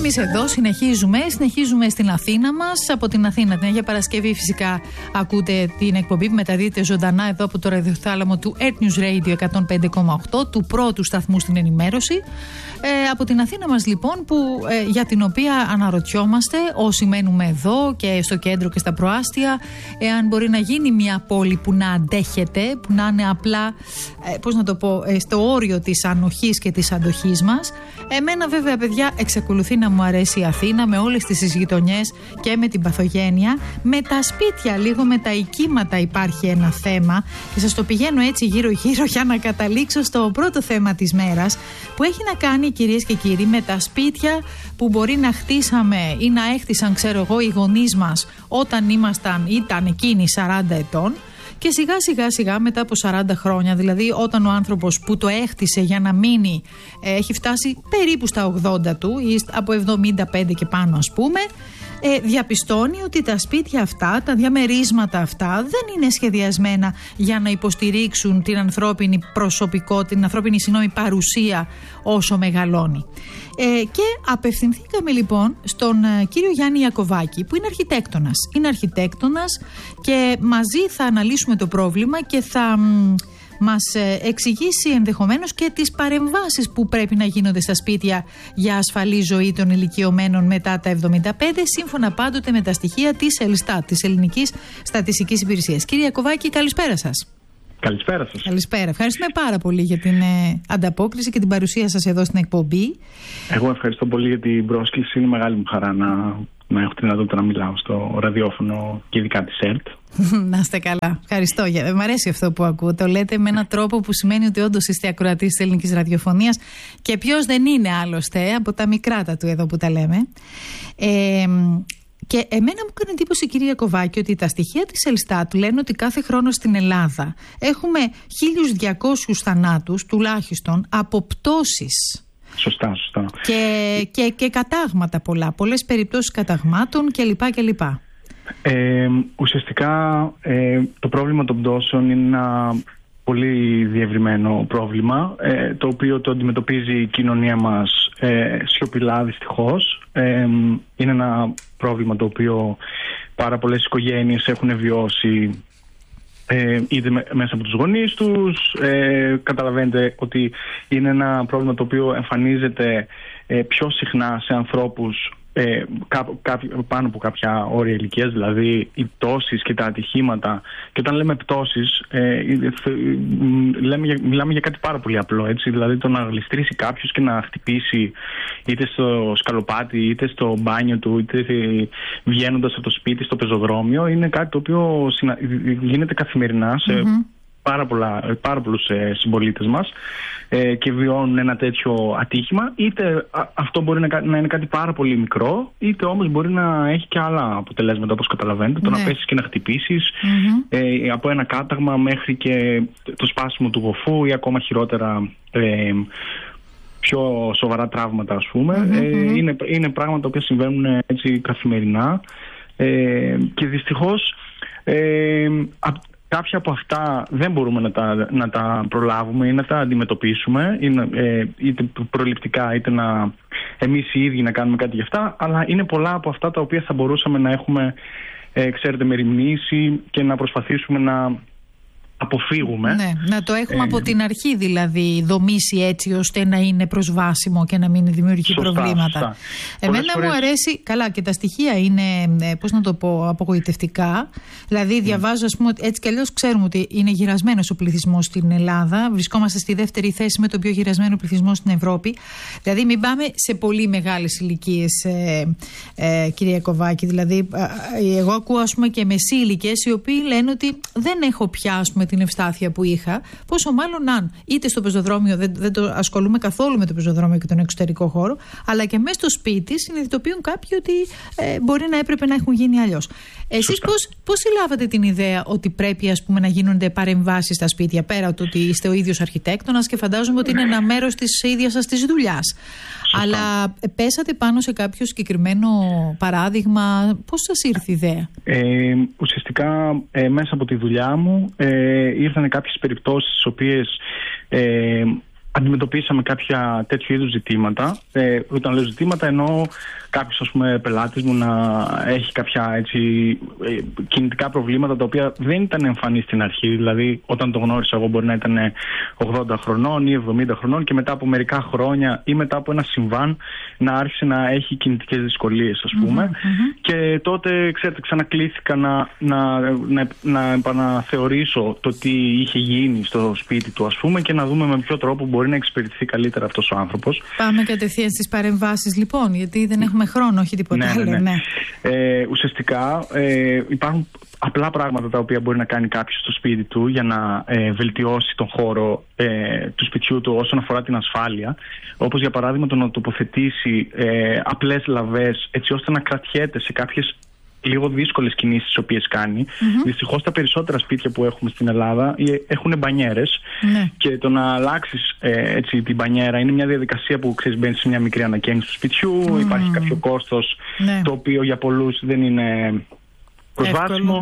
εμείς εδώ συνεχίζουμε στην Αθήνα μας. Από την Αθήνα, την Αγία Παρασκευή, φυσικά ακούτε την εκπομπή που μεταδίδεται ζωντανά εδώ από το ραδιοθάλαμο του Earth News Radio 105,8, του πρώτου σταθμού στην ενημέρωση. Από την Αθήνα μας λοιπόν, για την οποία αναρωτιόμαστε όσοι μένουμε εδώ και στο κέντρο και στα προάστια, εάν μπορεί να γίνει μια πόλη που να αντέχεται, που να είναι απλά, στο όριο της ανοχής και της αντοχής μας. Εμένα βέβαια, παιδιά, εξακολουθεί να μου αρέσει η Αθήνα με όλες τις γειτονιές και με την παθογένεια. Με τα σπίτια, λίγο με τα οικίματα υπάρχει ένα θέμα και σας το πηγαίνω έτσι γύρω-γύρω για να καταλήξω στο πρώτο θέμα της μέρας, που έχει να κάνει, κυρίες και κύριοι, με τα σπίτια που μπορεί να χτίσαμε ή να έχτισαν, ξέρω εγώ, οι γονείς μας όταν ήταν εκείνοι 40 ετών. Και σιγά μετά από 40 χρόνια, δηλαδή όταν ο άνθρωπος που το έχτισε για να μείνει έχει φτάσει περίπου στα 80 του ή από 75 και πάνω ας πούμε, διαπιστώνει ότι τα σπίτια αυτά, τα διαμερίσματα αυτά δεν είναι σχεδιασμένα για να υποστηρίξουν την ανθρώπινη προσωπικότητα, την ανθρώπινη παρουσία όσο μεγαλώνει. Και απευθυνθήκαμε λοιπόν στον κύριο Γιάννη Ιακωβάκη, που είναι αρχιτέκτονας. Είναι αρχιτέκτονας και μαζί θα αναλύσουμε το πρόβλημα και θα μας εξηγήσει ενδεχομένως και τις παρεμβάσεις που πρέπει να γίνονται στα σπίτια για ασφαλή ζωή των ηλικιωμένων μετά τα 75, σύμφωνα πάντοτε με τα στοιχεία της ΕΛΣΤΑΤ, της Ελληνικής Στατιστικής Υπηρεσίας. Κύριε Ιακωβάκη, καλησπέρα σας. Καλησπέρα σας. Καλησπέρα. Ευχαριστούμε πάρα πολύ για την ανταπόκριση και την παρουσία σας εδώ στην εκπομπή. Εγώ ευχαριστώ πολύ για την πρόσκληση. Είναι μεγάλη μου χαρά να έχω την δυνατότητα να μιλάω στο ραδιόφωνο και ειδικά της ΕΡΤ. Να είστε καλά. Ευχαριστώ. Μ' αρέσει αυτό που ακούω. Το λέτε με έναν τρόπο που σημαίνει ότι όντως είστε ακροατής της ελληνικής ραδιοφωνίας και ποιος δεν είναι άλλωστε από τα μικράτα του εδώ που τα λέμε. Και εμένα μου έκανε εντύπωση, κυρία Ιακωβάκη, ότι τα στοιχεία της ΕΛΣΤΑΤ λένε ότι κάθε χρόνο στην Ελλάδα έχουμε 1.200 θανάτους τουλάχιστον από πτώσεις. Σωστά. Και κατάγματα πολλές περιπτώσεις καταγμάτων κλπ. Ουσιαστικά το πρόβλημα των πτώσεων είναι ένα πολύ διευρυμένο πρόβλημα, το οποίο το αντιμετωπίζει η κοινωνία μας σιωπηλά, δυστυχώς. Είναι ένα πρόβλημα το οποίο πάρα πολλές οικογένειες έχουν βιώσει είτε μέσα από τους γονείς τους. Καταλαβαίνετε ότι είναι ένα πρόβλημα το οποίο εμφανίζεται πιο συχνά σε ανθρώπους πάνω από κάποια όρια ηλικίας, δηλαδή οι πτώσεις και τα ατυχήματα. Και όταν λέμε πτώσεις, μιλάμε για κάτι πάρα πολύ απλό, έτσι, δηλαδή το να γλιστρήσει κάποιος και να χτυπήσει είτε στο σκαλοπάτι είτε στο μπάνιο του είτε βγαίνοντας από το σπίτι στο πεζοδρόμιο, είναι κάτι το οποίο γίνεται καθημερινά σε πάρα πολλούς συμπολίτες μας και βιώνουν ένα τέτοιο ατύχημα. Είτε αυτό μπορεί να είναι κάτι πάρα πολύ μικρό, είτε όμως μπορεί να έχει και άλλα αποτελέσματα, όπως καταλαβαίνετε. Το να πέσεις και να χτυπήσεις από ένα κάταγμα μέχρι και το σπάσιμο του γοφού ή ακόμα χειρότερα πιο σοβαρά τραύματα, ας πούμε. Είναι πράγματα που συμβαίνουν έτσι καθημερινά και δυστυχώς κάποια από αυτά δεν μπορούμε να τα προλάβουμε ή να τα αντιμετωπίσουμε, είτε προληπτικά είτε εμείς οι ίδιοι να κάνουμε κάτι γι' αυτά, αλλά είναι πολλά από αυτά τα οποία θα μπορούσαμε να έχουμε, μεριμνήσει και να προσπαθήσουμε να αποφύγουμε. Ναι, να το έχουμε από την αρχή δηλαδή δομήσει έτσι ώστε να είναι προσβάσιμο και να μην δημιουργεί προβλήματα. Σωστά. Εμένα μου αρέσει, καλά, και τα στοιχεία είναι, απογοητευτικά. Δηλαδή διαβάζω, ας πούμε, έτσι κι αλλιώς ξέρουμε ότι είναι γυρασμένος ο πληθυσμός στην Ελλάδα. Βρισκόμαστε στη δεύτερη θέση με τον πιο γυρασμένο πληθυσμό στην Ευρώπη. Δηλαδή μην πάμε σε πολύ μεγάλες ηλικίες, κυρία Ιακωβάκη. Δηλαδή εγώ ακούω, ας πούμε, και μεσήλικες οι οποίοι λένε ότι δεν έχω πια, ας πούμε, την ευστάθεια που είχα, πόσο μάλλον αν είτε στο πεζοδρόμιο, δεν το ασχολούμαι καθόλου με το πεζοδρόμιο και τον εξωτερικό χώρο, αλλά και μέσα στο σπίτι συνειδητοποιούν κάποιοι ότι μπορεί να έπρεπε να έχουν γίνει αλλιώς. Εσείς πώς συλλάβατε την ιδέα ότι πρέπει, ας πούμε, να γίνονται παρεμβάσεις στα σπίτια, πέρα από το ότι είστε ο ίδιος αρχιτέκτονας και φαντάζομαι ότι είναι ένα μέρος της ίδιας σας της δουλειάς. Αλλά πέσατε πάνω σε κάποιο συγκεκριμένο παράδειγμα, πώς σας ήρθε η ιδέα? Ουσιαστικά μέσα από τη δουλειά μου ήρθαν κάποιες περιπτώσεις στις οποίες αντιμετωπίσαμε κάποια τέτοιου είδους ζητήματα. Όταν λέω ζητήματα, εννοώ κάποιος, ας πούμε, πελάτης μου να έχει κάποια κινητικά προβλήματα τα οποία δεν ήταν εμφανή στην αρχή. Δηλαδή, όταν το γνώρισα εγώ, μπορεί να ήταν 80 χρονών ή 70 χρονών και μετά από μερικά χρόνια ή μετά από ένα συμβάν να άρχισε να έχει κινητικές δυσκολίες, ας πούμε. Και τότε, ξέρετε, ξανακλήθηκα να επαναθεωρήσω το τι είχε γίνει στο σπίτι του, ας πούμε, και να δούμε με ποιο τρόπο μπορεί να εξυπηρετηθεί καλύτερα αυτός ο άνθρωπος. Πάμε κατευθείαν στις παρεμβάσεις, λοιπόν, γιατί δεν έχουμε χρόνο, όχι τίποτα άλλο. Ναι. Ουσιαστικά υπάρχουν απλά πράγματα τα οποία μπορεί να κάνει κάποιος στο σπίτι του για να βελτιώσει τον χώρο του σπιτιού του όσον αφορά την ασφάλεια. Όπως για παράδειγμα το να τοποθετήσει απλές λαβές έτσι ώστε να κρατιέται σε κάποιες λίγο δύσκολες κινήσεις τις οποίες κάνει. Δυστυχώς τα περισσότερα σπίτια που έχουμε στην Ελλάδα έχουν μπανιέρες και το να αλλάξεις την μπανιέρα είναι μια διαδικασία που μπαίνεις σε μια μικρή ανακαίνιση του σπιτιού, υπάρχει κάποιο κόστος το οποίο για πολλούς δεν είναι προσβάσιμο.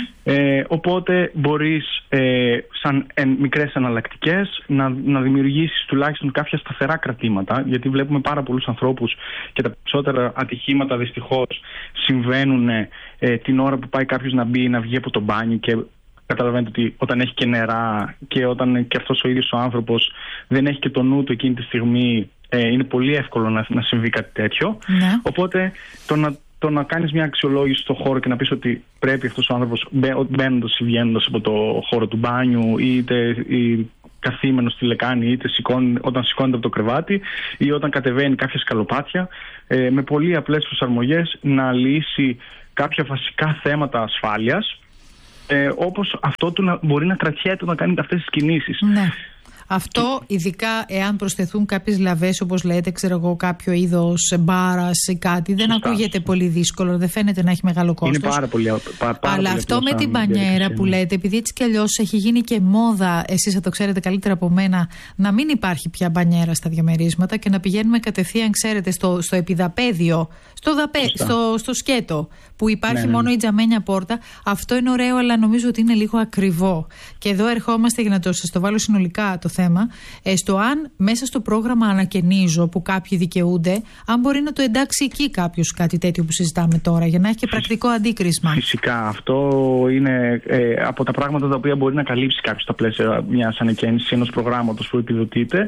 Οπότε μπορείς σαν μικρές εναλλακτικές να δημιουργήσεις τουλάχιστον κάποια σταθερά κρατήματα, γιατί βλέπουμε πάρα πολλούς ανθρώπους και τα περισσότερα ατυχήματα δυστυχώς συμβαίνουν την ώρα που πάει κάποιος να μπει ή να βγει από το μπάνιο, και καταλαβαίνετε ότι όταν έχει και νερά και όταν και αυτός ο ίδιος ο άνθρωπος δεν έχει και το νου του εκείνη τη στιγμή, είναι πολύ εύκολο να συμβεί κάτι τέτοιο. Οπότε το να κάνεις μια αξιολόγηση στον χώρο και να πεις ότι πρέπει αυτός ο άνθρωπος μπαίνοντας ή βγαίνοντας από το χώρο του μπάνιου, είτε καθήμενος στη λεκάνη, είτε όταν σηκώνεται από το κρεβάτι ή όταν κατεβαίνει κάποια σκαλοπάτια, με πολύ απλές προσαρμογές να λύσει κάποια βασικά θέματα ασφάλειας, όπως αυτό του να μπορεί να κρατιέται να κάνει αυτές τις κινήσεις. Αυτό ειδικά εάν προσθεθούν κάποιες λαβές, όπως λέτε, ξέρω εγώ, κάποιο είδος μπάρας ή κάτι, δεν ακούγεται πολύ δύσκολο, δεν φαίνεται να έχει μεγάλο κόστος. Είναι πάρα πολύ Αλλά αυτό με την μπανιέρα που λέτε, επειδή έτσι κι αλλιώς έχει γίνει και μόδα, εσείς θα το ξέρετε καλύτερα από μένα, να μην υπάρχει πια μπανιέρα στα διαμερίσματα και να πηγαίνουμε κατευθείαν, ξέρετε, στο επιδαπέδιο, στο σκέτο, που υπάρχει μόνο η τζαμένια πόρτα. Αυτό είναι ωραίο, αλλά νομίζω ότι είναι λίγο ακριβό. Και εδώ ερχόμαστε, για να σας το βάλω συνολικά το θέμα, στο αν μέσα στο πρόγραμμα Ανακαινίζω που κάποιοι δικαιούνται, αν μπορεί να το εντάξει εκεί κάποιος κάτι τέτοιο που συζητάμε τώρα, για να έχει και πρακτικό αντίκρισμα. Φυσικά. Αυτό είναι από τα πράγματα τα οποία μπορεί να καλύψει κάποιος στα πλαίσια μιας ανακαίνησης ενός προγράμματος που επιδοτείται.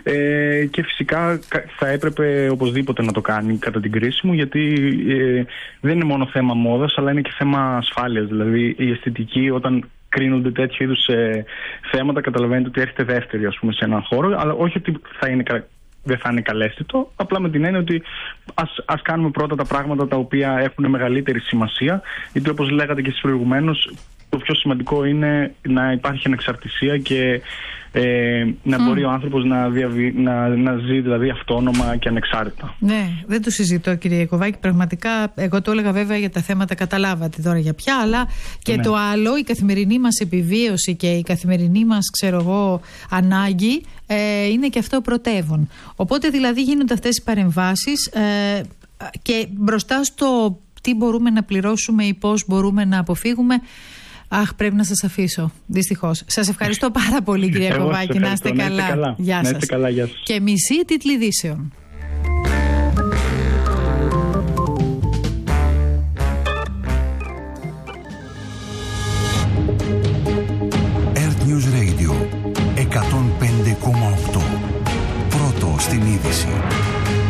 Και φυσικά θα έπρεπε οπωσδήποτε να το κάνει κατά την κρίση μου, γιατί δεν είναι μόνο θέμα μόδας, αλλά είναι και θέμα ασφάλειας. Δηλαδή η αισθητική, όταν κρίνονται τέτοιου είδους θέματα, καταλαβαίνετε ότι έρχεται δεύτερη, ας πούμε, σε έναν χώρο, αλλά όχι ότι δεν θα είναι καλέσθητο, απλά με την έννοια ότι ας κάνουμε πρώτα τα πράγματα τα οποία έχουν μεγαλύτερη σημασία, γιατί όπως λέγατε και εσείς προηγουμένως, το πιο σημαντικό είναι να υπάρχει ανεξαρτησία και να μπορεί ο άνθρωπος να ζει δηλαδή αυτόνομα και ανεξάρτητα. Ναι, δεν το συζητώ, κύριε Κοβάκη. Πραγματικά, εγώ το έλεγα βέβαια για τα θέματα, καταλάβατε τώρα για ποια, αλλά και το άλλο, η καθημερινή μας επιβίωση και η καθημερινή μας, ξέρω εγώ, ανάγκη είναι και αυτό πρωτεύον. Οπότε δηλαδή γίνονται αυτές οι παρεμβάσεις και μπροστά στο τι μπορούμε να πληρώσουμε ή πώς μπορούμε να αποφύγουμε. Πρέπει να σας αφήσω, δυστυχώς. Σας ευχαριστώ πάρα πολύ, κυρία Κοβάκη. Να είστε καλά. Γεια σας. Και μισή τίτλοι ειδήσεων.